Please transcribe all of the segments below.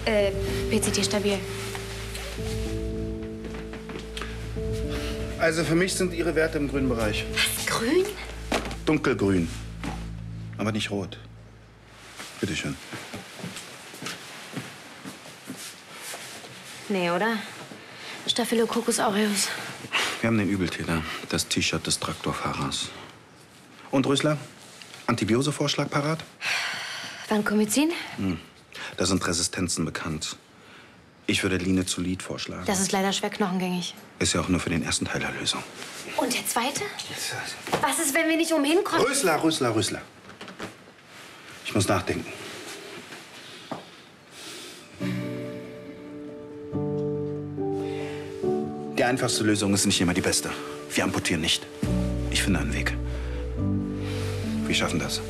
PCT stabil. Also für mich sind Ihre Werte im grünen Bereich. Was, grün? Dunkelgrün. Aber nicht rot. Bitte schön. Nee, oder? Staphylococcus aureus. Wir haben den Übeltäter. Das T-Shirt des Traktorfahrers. Und Rösler? Antibiosevorschlag parat? Vancomycin? Da sind Resistenzen bekannt. Ich würde Linezolid vorschlagen. Das ist leider schwer knochengängig. Ist ja auch nur für den ersten Teil der Lösung. Und der zweite? Was ist, wenn wir nicht umhin kommen? Rösler. Ich muss nachdenken. Die einfachste Lösung ist nicht immer die beste. Wir amputieren nicht. Ich finde einen Weg. Wir schaffen das.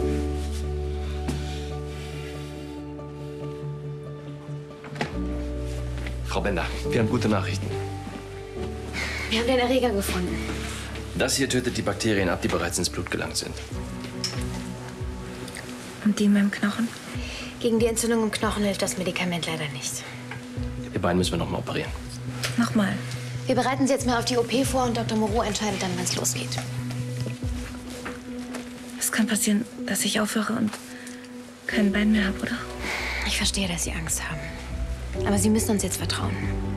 Frau Bender, wir haben gute Nachrichten. Wir haben den Erreger gefunden. Das hier tötet die Bakterien ab, die bereits ins Blut gelangt sind. Und die in meinem Knochen? Gegen die Entzündung im Knochen hilft das Medikament leider nicht. Ihr beiden müssen wir noch mal operieren. Nochmal. Wir bereiten Sie jetzt mal auf die OP vor und Dr. Moreau entscheidet dann, wann es losgeht. Es kann passieren, dass ich aufhöre und kein Bein mehr habe, oder? Ich verstehe, dass Sie Angst haben. Aber Sie müssen uns jetzt vertrauen.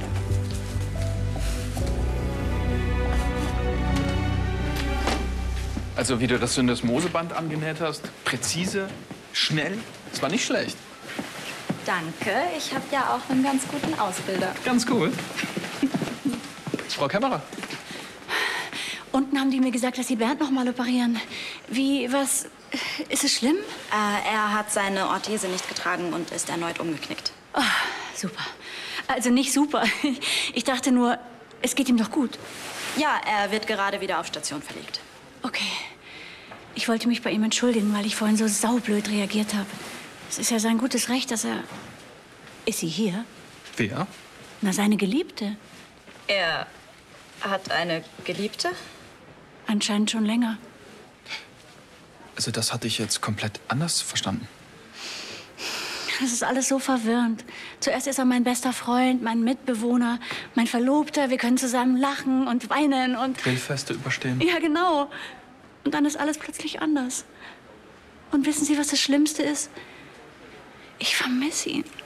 Also wie du das Syndesmoseband angenäht hast, präzise, schnell, das war nicht schlecht. Danke, ich habe ja auch einen ganz guten Ausbilder. Ganz cool. Frau Kämmerer. Unten haben die mir gesagt, dass sie Bernd noch mal operieren. Was? Ist es schlimm? Er hat seine Orthese nicht getragen und ist erneut umgeknickt. Oh, super. Also nicht super. Ich dachte nur, es geht ihm doch gut. Ja, er wird gerade wieder auf Station verlegt. Okay. Ich wollte mich bei ihm entschuldigen, weil ich vorhin so saublöd reagiert habe. Es ist ja sein gutes Recht, dass er... Ist sie hier? Wer? Na, seine Geliebte. Er hat eine Geliebte? Anscheinend schon länger. Also das hatte ich jetzt komplett anders verstanden. Das ist alles so verwirrend. Zuerst ist er mein bester Freund, mein Mitbewohner, mein Verlobter. Wir können zusammen lachen und weinen und... Grillfeste überstehen. Ja, genau. Und dann ist alles plötzlich anders. Und wissen Sie, was das Schlimmste ist? Ich vermisse ihn.